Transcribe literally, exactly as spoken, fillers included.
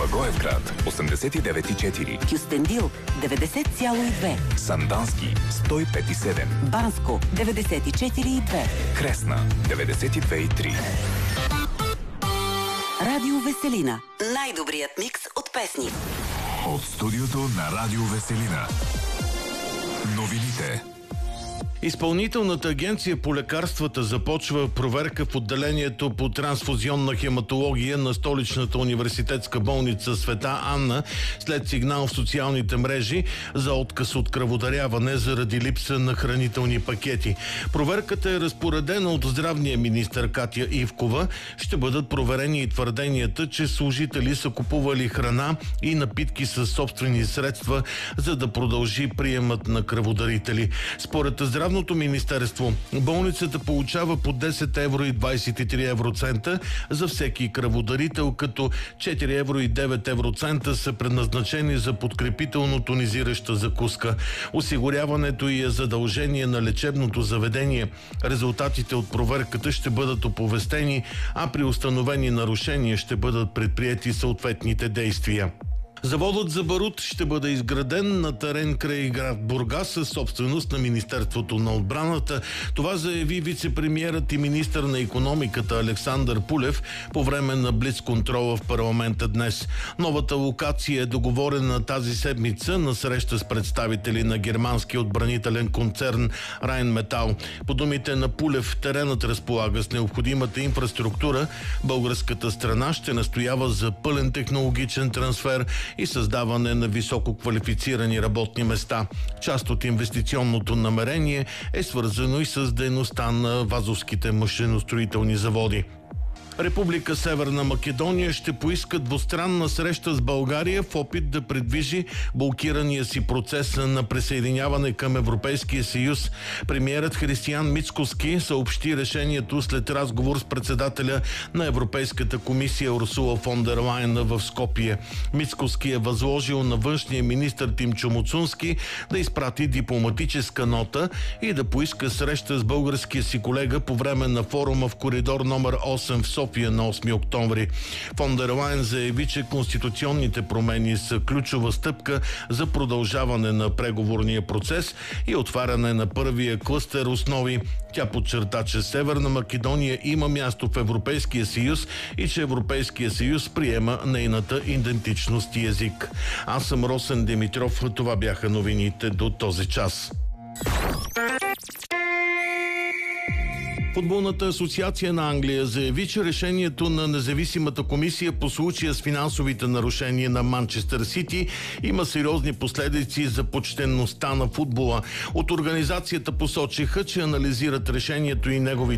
Благоевград осемдесет и девет и четири, Кюстендил деветдесет цяло и две, Сандански сто и пет и седем, Банско деветдесет и четири и две, Кресна деветдесет и две и три. Радио Веселина. Най-добрият микс от песни. От студиото на Радио Веселина. Новините. Изпълнителната агенция по лекарствата започва проверка в отделението по трансфузионна хематология на столичната университетска болница Света Анна след сигнал в социалните мрежи за отказ от кръводаряване заради липса на хранителни пакети. Проверката е разпоредена от здравния министър Катя Ивкова. Ще бъдат проверени и твърденията, че служители са купували храна и напитки със собствени средства, за да продължи приемът на кръводарители. Според здравния Здравното министерство, болницата получава по десет евро и двадесет и три евроцента за всеки кръводарител, като четири евро и девет евроцента са предназначени за подкрепително тонизираща закуска. Осигуряването й е задължение на лечебното заведение. Резултатите от проверката ще бъдат оповестени, а при установени нарушения ще бъдат предприети съответните действия. Заводът за барут ще бъде изграден на терен край град Бургас със собственост на Министерството на отбраната. Това заяви вице-премиерът и министър на икономиката Александър Пулев по време на блицконтрола в парламента днес. Новата локация е договорена тази седмица на среща с представители на германския отбранителен концерн Райнметал. По думите на Пулев, теренът разполага с необходимата инфраструктура. Българската страна ще настоява за пълен технологичен трансфер и създаване на високо квалифицирани работни места. Част от инвестиционното намерение е свързано и с дейността на вазовските машиностроителни заводи. Република Северна Македония ще поиска двустранна среща с България в опит да придвижи блокирания си процес на присъединяване към Европейския съюз. Премиерът Християн Мицкоски съобщи решението след разговор с председателя на Европейската комисия Урсула фон дер Лайен в Скопие. Мицкоски е възложил на външния министър Тимчо Муцунски да изпрати дипломатическа нота и да поиска среща с българския си колега по време на форума в коридор номер осем в София на осми октомври. Фон дер Лайен заяви, че конституционните промени са ключова стъпка за продължаване на преговорния процес и отваряне на първия клъстер основи. Тя подчерта, че Северна Македония има място в Европейския съюз и че Европейския съюз приема нейната идентичност и език. Аз съм Росен Димитров. Това бяха новините до този час. Футболната асоциация на Англия заяви, че решението на независимата комисия по случая с финансовите нарушения на Манчестър Сити има сериозни последици за почтенността на футбола. От организацията посочиха, че анализират решението и неговите